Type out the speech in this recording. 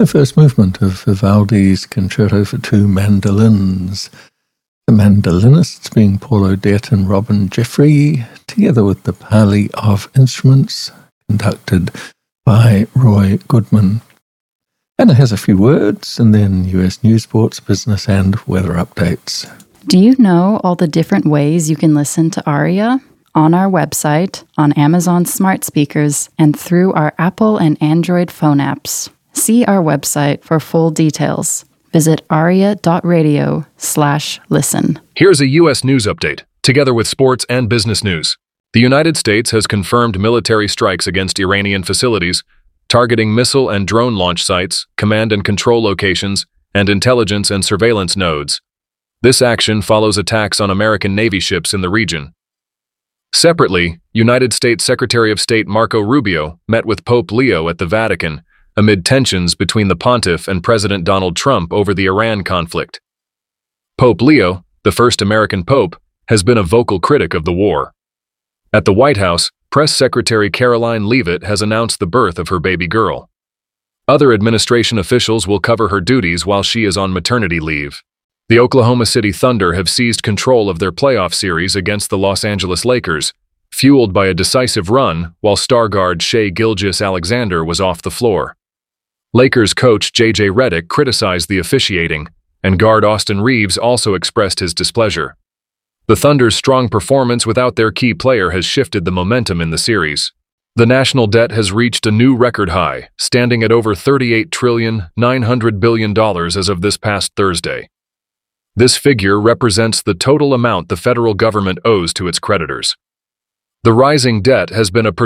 The first movement of Vivaldi's Concerto for Two Mandolins. The mandolinists being Paul Odette and Robin Jeffrey, together with the Parley of Instruments, conducted by Roy Goodman. And it has a few words, and then US news, sports, business, and weather updates. Do you know all the different ways you can listen to ARIA? On our website, on Amazon smart speakers, and through our Apple and Android phone apps. See our website for full details. Visit aria.radio/listen. Here's a U.S. news update, together with sports and business news. The United States has confirmed military strikes against Iranian facilities, targeting missile and drone launch sites, command and control locations, and intelligence and surveillance nodes. This action follows attacks on American Navy ships in the region. Separately, United States Secretary of State Marco Rubio met with Pope Leo at the Vatican, amid tensions between the pontiff and President Donald Trump over the Iran conflict. Pope Leo, the first American pope, has been a vocal critic of the war. At the White House, Press Secretary Caroline Leavitt has announced the birth of her baby girl. Other administration officials will cover her duties while she is on maternity leave. The Oklahoma City Thunder have seized control of their playoff series against the Los Angeles Lakers, fueled by a decisive run while star guard Shai Gilgeous-Alexander was off the floor. Lakers coach J.J. Redick criticized the officiating, and guard Austin Reeves also expressed his displeasure. The Thunder's strong performance without their key player has shifted the momentum in the series. The national debt has reached a new record high, standing at over $38.9 trillion as of this past Thursday. This figure represents the total amount the federal government owes to its creditors. The rising debt has been a